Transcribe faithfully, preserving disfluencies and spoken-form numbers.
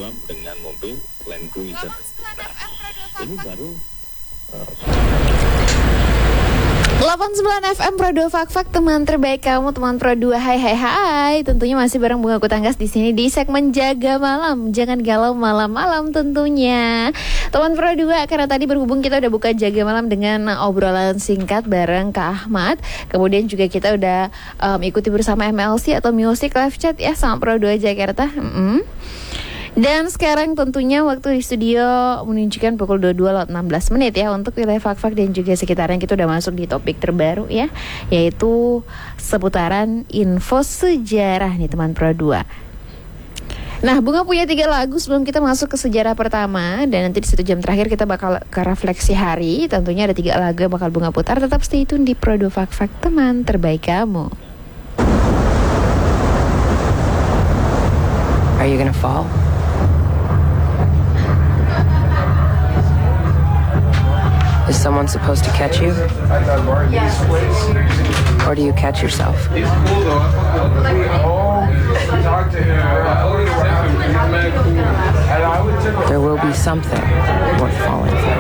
malam dengan mobil Land Cruiser. Nah, ini baru uh, delapan puluh sembilan F M Pro dua Fak-Fak, teman terbaik kamu, teman Pro dua. Hai hai hai. Tentunya masih bareng Bunga Kutanggas di sini di segmen Jaga Malam. Jangan galau malam-malam tentunya. Teman Pro dua, karena tadi berhubung kita udah buka Jaga Malam dengan obrolan singkat bareng Kak Ahmad. Kemudian juga kita udah um, ikuti bersama M L C atau Music Live Chat ya sama Pro dua Jakarta. Mm-hmm. Dan sekarang tentunya waktu di studio menunjukkan pukul dua puluh dua lewat enam belas menit ya. Untuk wilayah Fak-Fak dan juga sekitarnya kita udah masuk di topik terbaru ya, yaitu seputaran info sejarah nih teman Pro dua. Nah, Bunga punya tiga lagu sebelum kita masuk ke sejarah pertama. Dan nanti di satu jam terakhir kita bakal ke refleksi hari. Tentunya ada tiga lagu yang bakal Bunga putar. Tetap stay tune di Pro dua Fak-Fak, teman terbaik kamu. Are you gonna fall? Is someone supposed to catch you? Or do you catch yourself? There will be something worth falling for.